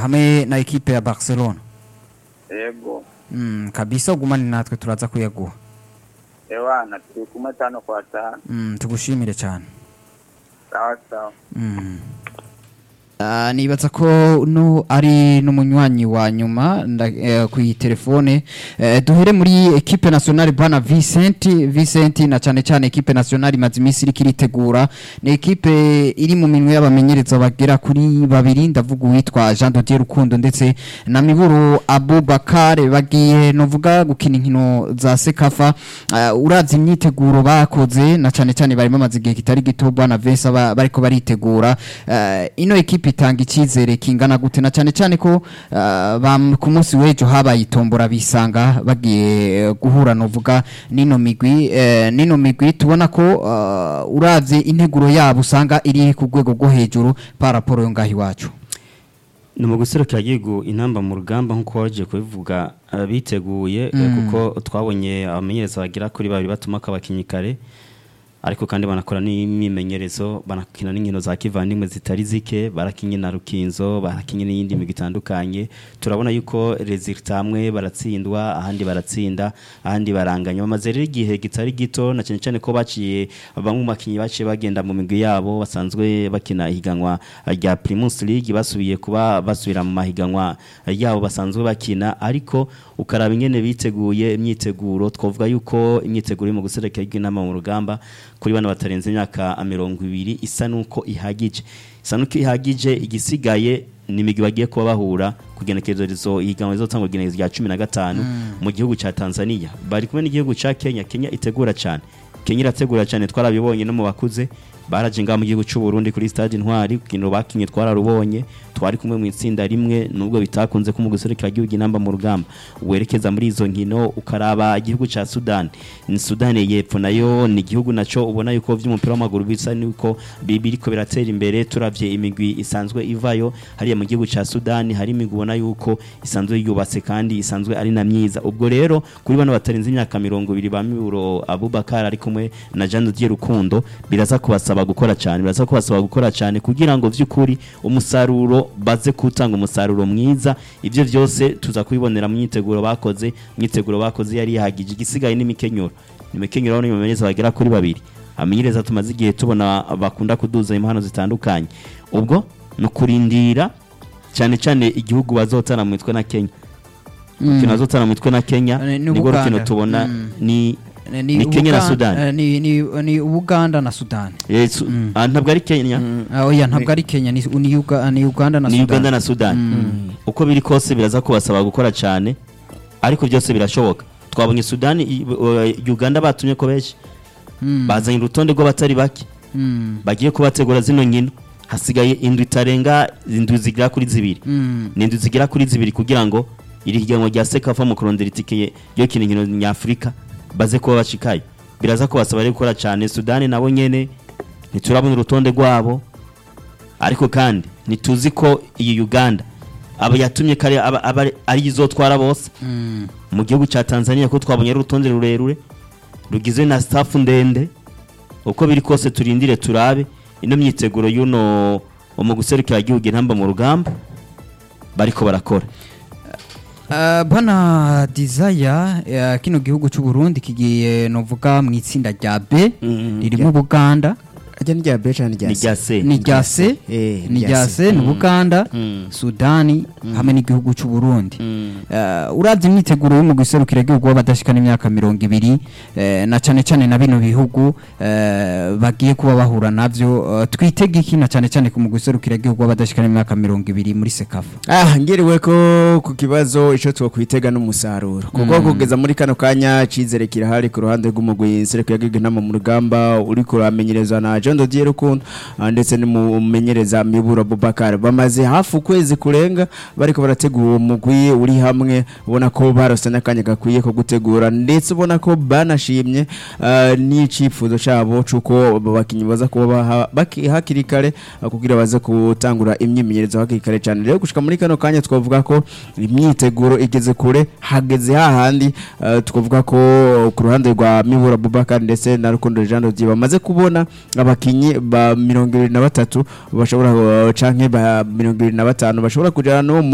hamwe na ekipe ya Barcelona. Yego. Kabisa ugumane natwe turaza kuyaguha. Ewana turi kumwe 5 kwa 5. Tugushimire cyane. Sawa sawa. Nibaza ko no ari n'umunywanyi wa nyuma ku telefone duhere muri equipe nationale bana Vincent na cyane equipe nationale mazimisi iritegura ni equipe iri mu minwe y'abamenyereza bagera kuri babiri ndavuga witwa Jean Dodier Rukundo ndetse na Miburu Abubakar bagiye novuga gukina inkino za Sekafa urazi imyiteguro bakoze na cyane bari bamaze igihe kitari gito bana Vincent bariko baritegura ino equipe itanga icyizere kingana gute na cyane ko ku munsi w'ejo habaye itombora bisanga bagiye guhura novuga nino migwi tubona ko uravye integuro yabo usanga iri ku rwego rwo hejuru paraporo yo ngahi wacu ni mu guserukira igihugu intamba mu rugamba nk'uko waje kubivuga biteguye kuko twabonye abamenyereza bagira kuri babiri batuma kabakinyi kare ariko kandi banakora n'imimenyerezo banakina n'inkino za kivandimwe zitari zike barakinye na Rukinzo barakinye n'iyindi migi itandukanye turabona yuko resultat amwe baratsindwa ahandi baratsinda ahandi baranganya bamaze rero igihe gitari gito na cyane ko baciye bamwe mu makinyi baciye bagenda mu migwi yabo basanzwe bakina higanwa rya Primus League basubiye kuba basubira mu mahiganwa yabo basanzwe bakina ariko ukaraba ingene biteguye imyiteguro twavuga yuko imyiteguro mu guserekera iginama mu rugamba kuri bana batarenze imyaka 20 isa nuko ihagije igisigaye nimigi bagiye kuba bahura kugenekerezo ihiganwa zotangwa genekerezo rya 15 mu gihugu ca Tanzania bari kumwe n'igihugu ca Kenya itegura cyane twarabibonye no mu bakuze baraje nga mu gihugu cy'u Burundi kuri stade Intwari kino bakinye twararubonye twari kumwe mu itsinda rimwe nubwo bitakunze ko mu guserekera igihugu inamba mu rugamba werekeza muri izo nkino ukaraba igihugu ca Sudan y'Epfo nayo ni igihugu naco ubona yuko vy'umupira w'amaguru bisa nuko biriko biratera imbere turavye imigwi isanzwe ivayo hariya mu gihugu ca Sudan hari imigwi ubona yuko isanzwe yubatse kandi isanzwe ari na myiza ubwo rero kuri bana batarenze imyaka 20 ba Miburo Abubakar ari kumwe na Jean Dodier Rukundo biraza kubasaba gukora cyane kugira ngo vy'ukuri umusaruro baze kutanga umusaruro mwiza ivyo vyose tuza kubibonera mu myiteguro bakoze yari yahagije igisigaye n'imikenyero n'imimenyereza bagera kuri babiri amenyereza tumaze igihe tubona bakunda kuduza impano zitandukanye ubwo no kurindira cyane igihugu bazotana mu mitwe na Kenya kinazotana mu mitwe na Kenya nibwo rukino tubona ni Kenya na Sudan ni Uganda na Sudan ntabwo ari Kenya oya ntabwo ari Kenya ni Uganda na Sudan uko biri kose biraza kubasaba gukora cyane ariko byose birashoboka twabonye Sudan Uganda batumye ko beshi bazanye urutonde rwo batari baki bagiye kubategura zino nkino hasigaye indwi zigera kuri zibiri kugira ngo iri higanwa rya Sekafa mu kurondera itike yo kiningino nyafrika baze kuba bashikaye biraza ko basaba gukora cyane Sudan nabo nyene niturabona urutonde rwabo ariko kandi nituzi ko iyi Uganda aba yatumye kare ari izotwara bose mu gihugu ca Tanzania ko twabonye urutonde rurerure rugizwe na staff ndende uko biri kose turindire turabe ino myiteguro yuno mu guserukira igihugu intamba mu rugamba bariko barakora bana Desire kino gihugu cy'u Burundi kigiye novuga mu itsinda rya B ririmo Buganda ajya n'irya B cyane n'irya C ni Buganda Sudani hamwe n'igihugu cy'u Burundi uravye imyiteguro yo mu guserukira igihugu w'abadashikana imyaka 20 na cyane na bino bihugu bagiye kuba bahura navyo twitege iki na cyane ku mu guserukira igihugu w'abadashikana imyaka 20 muri Sekafa ngiriwe ko ku kibazo ico twokwitega n'umusaruro kuko kugeza muri kano kanya cizere kirahari ku ruhande rw'umugwi serukira igihugu intamba mu rugamba uri kuramenyereza na Jean Dodier Rukundo ndetse n'umumenyereza Miburu Abubakar bamaze hafu kwezi kurenga bariko barategura umugwi uri hamwe ubona ko barose n'akanya gakwiye ko gutegura ndetse ubona ko banashimye n'icifuzo cyabo cuko bakinyi baza kuba hakiri kare kugira baze gutangura imyimenyerezo hakiri kare cyane rero gushika muri kano kanya twavuga ko imyiteguro igeze kure hageze hahandi twavuga ko ku ruhande rwa Miburu Abubakar ndetse na Rukundo Jean Dodier bamaze kubona abakinyi ba 23 bashobora canke ba 25 bashobora kujana no